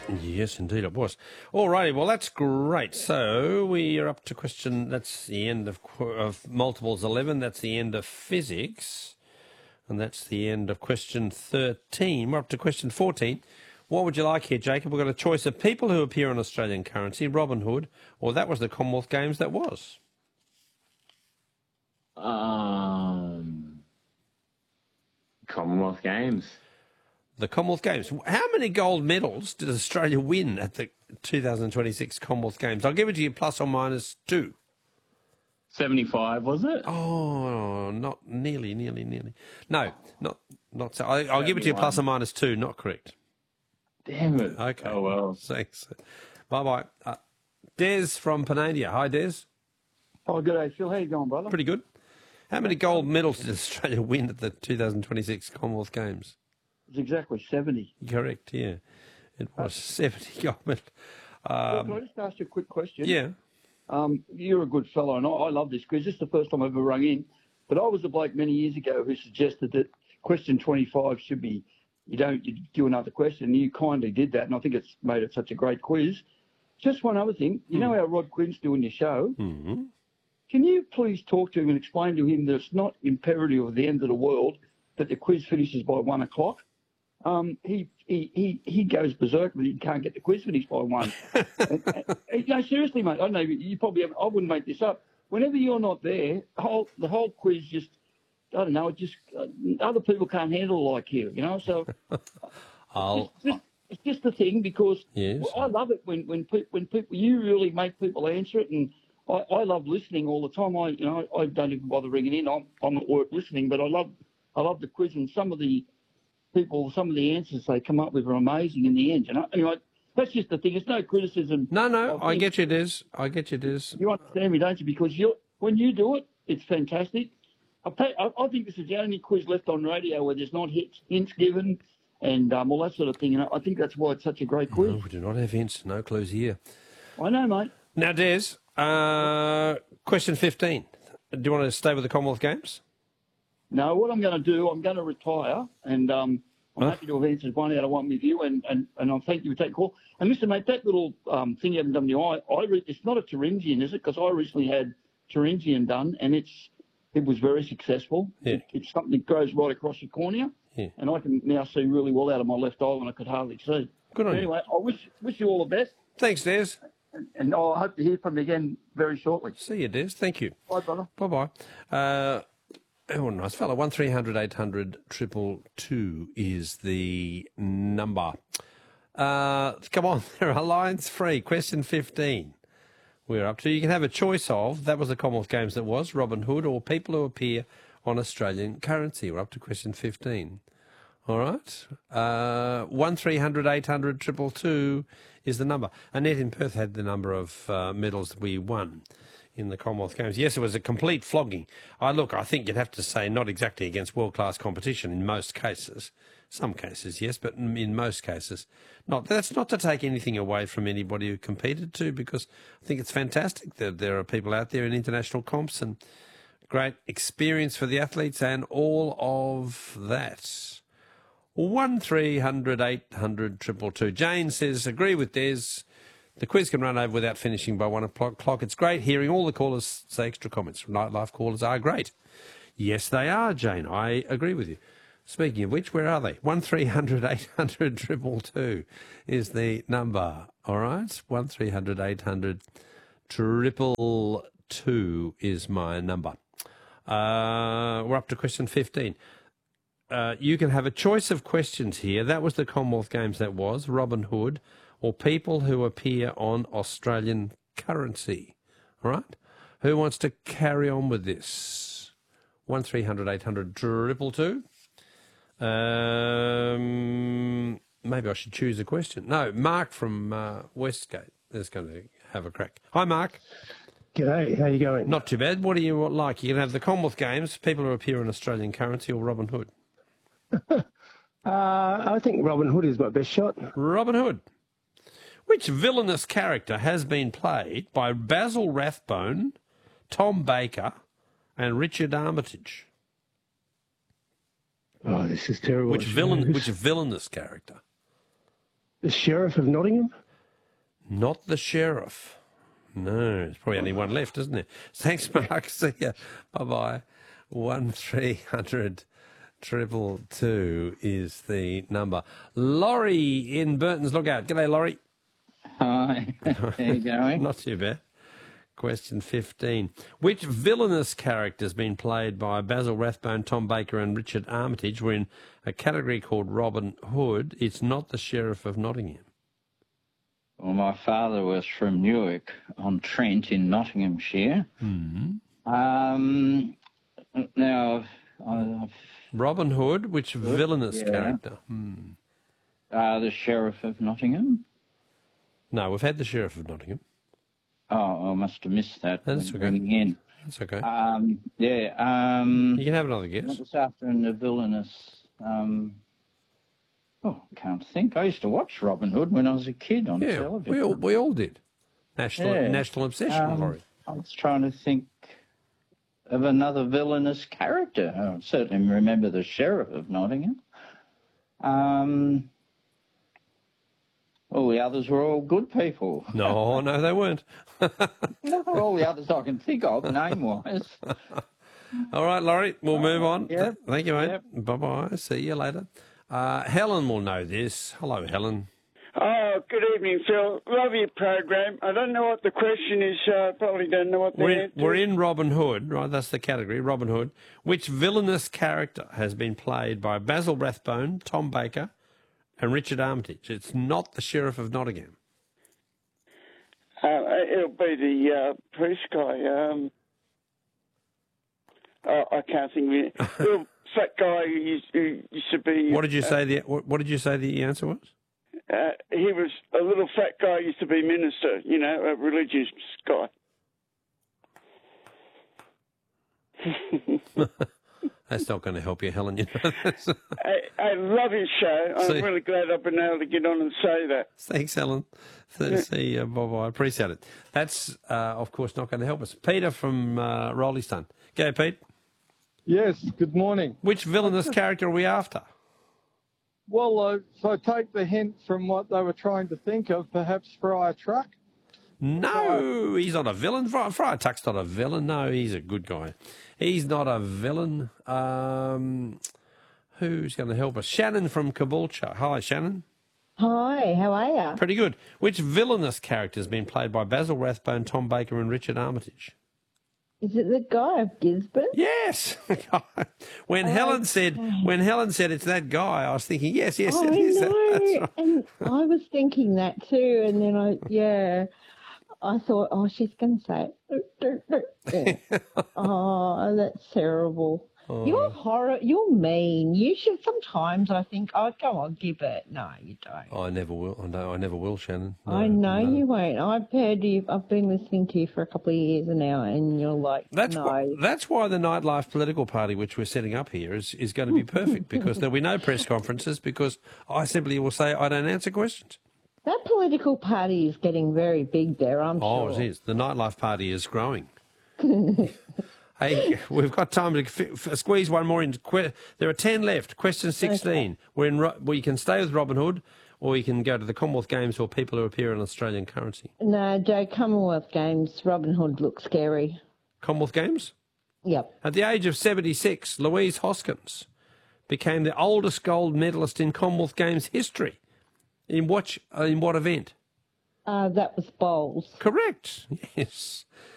Yes, indeed it was. All righty, well, that's great. So we are up to question, that's the end of multiples 11, that's the end of physics, and that's the end of question 13. We're up to question 14. What would you like here, Jacob? We've got a choice of people who appear on Australian currency, Robin Hood, or that was the Commonwealth Games that was. Commonwealth Games. The Commonwealth Games. How many gold medals did Australia win at the 2026 Commonwealth Games? I'll give it to you plus or minus 2. 75, was it? Oh, not nearly. No, not so. I'll give it to you plus or minus 2, not correct. Damn it. Okay. Oh, well. Thanks. Bye-bye. Des from Panadia. Hi, Des. Oh, good day, Phil. How you going, brother? Pretty good. How many gold medals did Australia win at the 2026 Commonwealth Games? It's exactly 70. Correct, yeah. It was 70 gold medals. Can I just ask you a quick question? Yeah. You're a good fellow, and I love this because this is the first time I've ever rung in. But I was the bloke many years ago who suggested that question 25 should be, you do another question. You kindly did that, and I think it's made it such a great quiz. Just one other thing. You know how Rod Quinn's doing your show? Mm-hmm. Can you please talk to him and explain to him that it's not imperative of the end of the world that the quiz finishes by 1 o'clock? He goes berserk when he can't get the quiz finished by 1. No, seriously, mate. I don't know. You probably have, I wouldn't make this up. Whenever you're not there, the whole quiz just, I don't know. It just other people can't handle it like you, you know. So it's just a thing because yes. I love it when people you really make people answer it, and I love listening all the time. I don't even bother ringing in. I'm at work listening, but I love the quiz, and some of the answers they come up with are amazing in the end. You know, anyway, that's just the thing. It's no criticism. No, I get you, Des. You understand me, don't you? Because when you do it, it's fantastic. I think this is the only quiz left on radio where there's not hints given and all that sort of thing. And I think that's why it's such a great quiz. No, we do not have hints. No clues here. I know, mate. Now, Des, question 15. Do you want to stay with the Commonwealth Games? No, what I'm going to do, I'm going to retire, and I'm happy to have answered one out of one with you, and I thank you for taking the call. And listen, mate, that little thing you haven't done, it's not a Thuringian, is it? Because I recently had Thuringian done, and it was very successful. Yeah. It's something that goes right across your cornea, and I can now see really well out of my left eye when I could hardly see. Good on you. Anyway, I wish you all the best. Thanks, Des. And I hope to hear from you again very shortly. See you, Des. Thank you. Bye, brother. Bye-bye. Oh, nice fella. 1300 800 222 is the number. Come on, there are lines free. Question 15. We're up to. You can have a choice of, that was the Commonwealth Games that was, Robin Hood, or people who appear on Australian currency. We're up to question 15. All right. 1300 800 222 is the number. Annette in Perth had the number of medals that we won in the Commonwealth Games. Yes, it was a complete flogging. I think you'd have to say not exactly against world-class competition in most cases. Some cases, yes, but in most cases, not. That's not to take anything away from anybody who competed too, because I think it's fantastic that there are people out there in international comps and great experience for the athletes and all of that. 1300 800 222. Jane says, agree with Des. The quiz can run over without finishing by 1 o'clock. It's great hearing all the callers say extra comments. Nightlife callers are great. Yes, they are, Jane. I agree with you. Speaking of which, where are they? 1300 800 222 is the number. All right? 1300 800 222 is my number. We're up to question 15. You can have a choice of questions here. That was the Commonwealth Games that was, Robin Hood, or people who appear on Australian currency. All right? Who wants to carry on with this? 1300 800 222. Maybe I should choose a question. No, Mark from Westgate is going to have a crack. Hi, Mark. G'day, how you going? Not too bad. What do you like? You can have the Commonwealth Games, people who appear in Australian currency, or Robin Hood. I think Robin Hood is my best shot. Robin Hood. Which villainous character has been played by Basil Rathbone, Tom Baker, and Richard Armitage? Oh, this is terrible. Which villainous character? The Sheriff of Nottingham? Not the Sheriff. No, there's probably only one left, isn't there? Thanks, Mark. See ya. Bye-bye. 1300 222 is the number. Laurie in Burton's Lookout. G'day, Laurie. Hi, how you going? Not too bad. Question 15. Which villainous character has been played by Basil Rathbone, Tom Baker and Richard Armitage? We're in a category called Robin Hood. It's not the Sheriff of Nottingham. Well, my father was from Newark on Trent in Nottinghamshire. Now, Robin Hood, which villainous yeah. character? The Sheriff of Nottingham. No, we've had the Sheriff of Nottingham. Oh, I must have missed that. That's when okay. ringing in. That's okay. Yeah. You can have another guess. What was after the villainous? I can't think. I used to watch Robin Hood when I was a kid on Yeah, television. we all did. Yeah. National obsession, Laurie. I was trying to think of another villainous character. I certainly remember the Sheriff of Nottingham. All the others were all good people. No, they weren't. All the others I can think of, name-wise. All right, Laurie, we'll move on. Yep. Thank you, mate. Yep. Bye-bye. See you later. Helen will know this. Hello, Helen. Oh, good evening, Phil. Love your program. I don't know what the question is, so I probably don't know what the answer We're is. in Robin Hood, right? That's the category, Robin Hood. Which villainous character has been played by Basil Rathbone, Tom Baker, and Richard Armitage? It's not the Sheriff of Nottingham. It'll be the priest guy. I can't think of it. Little fat guy who used to be. What did you say? What did you say the answer was? He was a little fat guy who used to be minister. You know, a religious guy. That's not going to help you, Helen. You know. I love your show. I'm See. really glad I've been able to get on and say that. Thanks, Helen. See you. Bye-bye. I appreciate it. That's, of course, not going to help us. Peter from Roleystone. Go, Pete. Yes, good morning. Which villainous character are we after? Well, so take the hint from what they were trying to think of, perhaps Friar Truck. No, he's not a villain. Friar Tuck's not a villain. No, he's a good guy. He's not a villain. Who's going to help us? Shannon from Caboolture. Hi, Shannon. Hi, how are you? Pretty good. Which villainous character has been played by Basil Rathbone, Tom Baker and Richard Armitage? Is it the guy of Gisborne? Yes. When Helen said it's that guy, I was thinking, yes, it I is. know, That's right. and I was thinking that too, and then I thought, oh, she's going to say it. Oh, that's terrible. Oh. You're mean. You should sometimes, I think, oh, go on, give it. No, you don't. I never will. I never will, Shannon. No, I know no. you won't. I've heard you. I've been listening to you for a couple of years now, and you're like, That's no. that's why the Nightlife political party, which we're setting up here, is going to be perfect because there'll be no press conferences because I simply will say I don't answer questions. That political party is getting very big there, I'm Oh, sure. it is. The Nightlife party is growing. Hey, we've got time to squeeze one more in. There are 10 left. Question 16. Okay. We can stay with Robin Hood, or you can go to the Commonwealth Games or people who appear in Australian currency. No, Joe, Commonwealth Games, Robin Hood looks scary. Commonwealth Games? Yep. At the age of 76, Louise Hoskins became the oldest gold medalist in Commonwealth Games history. In what event? That was bowls. Correct. Yes.